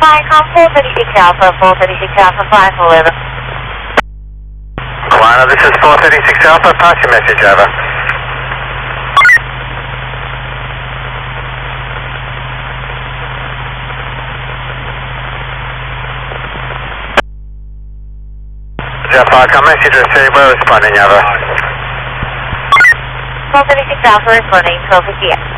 Viacom 436 Alpha, 436 Alpha, 511. Kalana, this is 436 Alpha, pass your message over. Viacom message received, we're responding over. 436 Alpha responding, 1258.